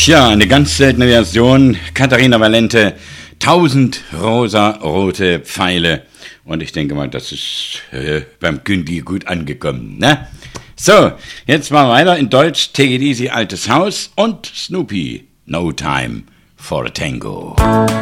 Tja, eine ganz seltene Version. Katharina Valente, 1000 rosa-rote Pfeile. Und ich denke mal, das ist beim Gündi gut angekommen, ne? So, jetzt mal weiter in Deutsch. Take it easy, altes Haus und Snoopy. No time for a tango.